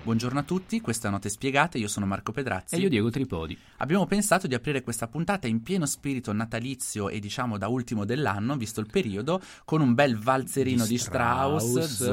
Buongiorno a tutti, questa è Note Spiegate, io sono Marco Pedrazzi. E io Diego Tripodi. Abbiamo pensato di aprire questa puntata in pieno spirito natalizio e diciamo da ultimo dell'anno, visto il periodo, con un bel valzerino di Strauss,